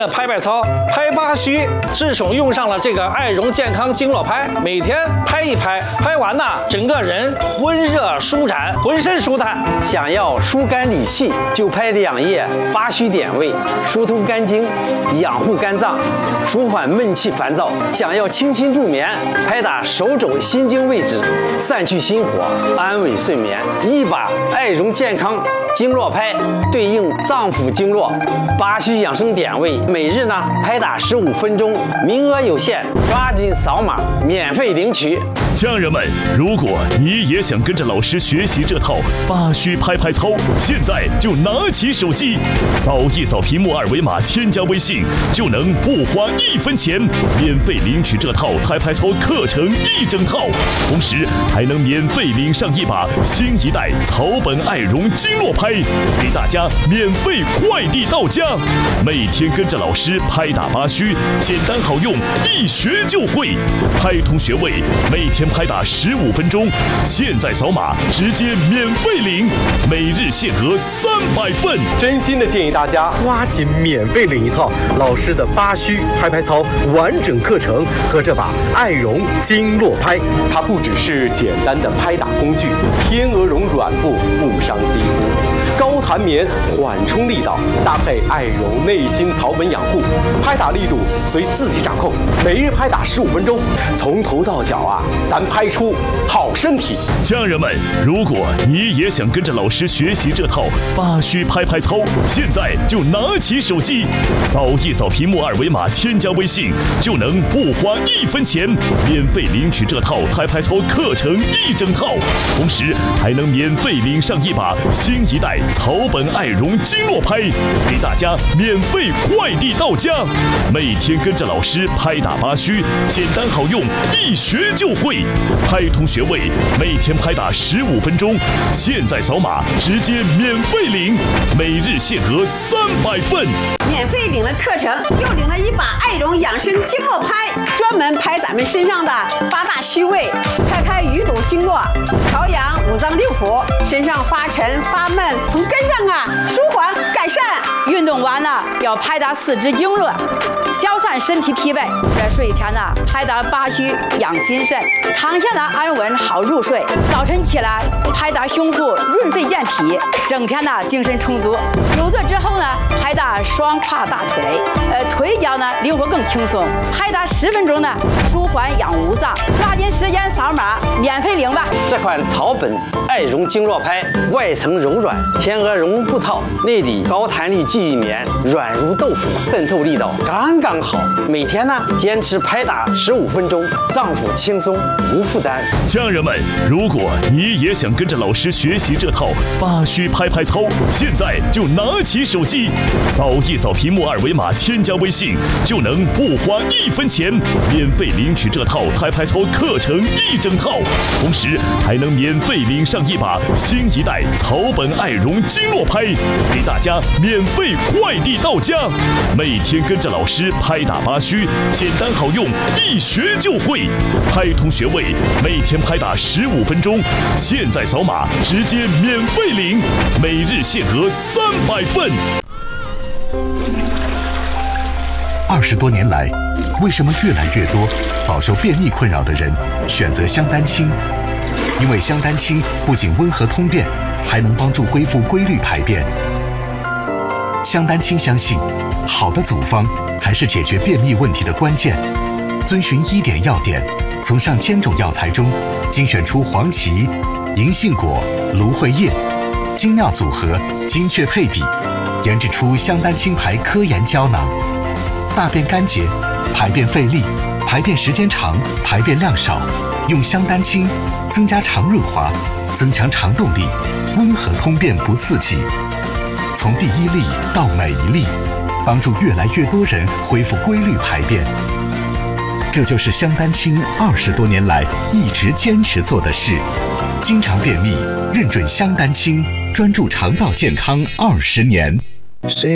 拍拍操，拍八虚，智勇用上了这个爱容健康经络拍，每天拍一拍，拍完呢，整个人温热舒展，浑身舒坦。 想要疏肝理气，就拍2叶八虚点位，疏通肝经，养护肝脏，舒缓闷气烦躁。想要清新助眠，拍打手肘心经位置，散去心火，安稳睡眠。一把爱容健康经络拍对应脏腑经络八虚养生点位，每日呢拍打15分钟，名额有限，抓紧扫码免费领取。 家人们，如果你也想跟着老师学习这套八虚拍拍操，现在就拿起手机，扫一扫屏幕2维码，添加微信，就能不花1分钱，免费领取这套拍拍操课程1整套，同时还能免费领上一把新一代草本爱容经络拍，给大家免费快递到家。每天跟着老师拍打八虚，简单好用，一学就会，拍通穴位，每天拍打15分钟，现在扫码直接免费领，每日限额300份。 真心的建议大家抓紧免费领一套老师的八虚拍拍操完整课程和这把爱容经络拍。它不只是简单的拍打工具，天鹅绒软布不伤肌肤，高弹棉缓冲力道，搭配爱容内心草本养护，拍打力度随自己掌控，每日拍打15分钟，从头到脚啊，咱拍出好身体。 家人们，如果你也想跟着老师学习这套八虚拍拍操，现在就拿起手机，扫一扫屏幕2维码，添加微信，就能不花1分钱，免费领取这套拍拍操课程1整套，同时还能免费领上一把新一代草本爱容经络拍，给大家免费快递到家。每天跟着老师拍打八虚，简单好用，一学就会，拍通穴位，每天拍打15分钟，现在扫码直接免费领，每日限额300份。 免费领了课程，又领了一把爱容养生经络拍，专门拍咱们身上的8大虚位，开淤堵经络，调养5脏6腑，身上发沉发闷，从根上啊舒缓改善。 运动完了要拍打4肢经络，消散身体疲惫。在睡前呢拍打八虚养心肾，躺下呢安稳好入睡。早晨起来拍打胸腹润肺健脾，整天呢精神充足。久坐之后呢拍打双胯大腿，腿脚呢灵活更轻松。拍打10分钟呢舒缓养5脏，抓紧时间扫码免费领吧。 这款草本爱容经络拍，外层柔软，天鹅绒布套，内里高弹力记忆棉，软如豆腐，渗透力道刚刚好。每天呢坚持拍打15分钟，脏腑轻松无负担。 家人们，如果你也想跟着老师学习这套八虚拍拍操，现在就拿起手机，扫一扫屏幕2维码，添加微信，就能不花1分钱，免费领取这套拍拍操课程1整套，同时还能免费领上一把新一代草本爱容经络拍，给大家免费快递到家。每天跟着老师拍打八虚，简单好用，一学就会，拍通穴位，每天拍打15分钟，现在扫码直接免费领，每日限额300份。 20多年来，为什么越来越多饱受便秘困扰的人选择香丹清？因为香丹清不仅温和通便，还能帮助恢复规律排便。香丹清相信，好的组方才是解决便秘问题的关键。遵循1点要点，从上千种药材中精选出黄芪、银杏果、芦荟叶，精妙组合，精确配比，研制出香丹清牌科研胶囊。大便干结、排便费力、排便时间长、排便量少，用香丹清增加肠润滑，增强肠动力，温和通便不刺激。从第1粒到每1粒，帮助越来越多人恢复规律排便。这就是香丹清20多年来一直坚持做的事。经常便秘，认准香丹清，专注肠道健康20年。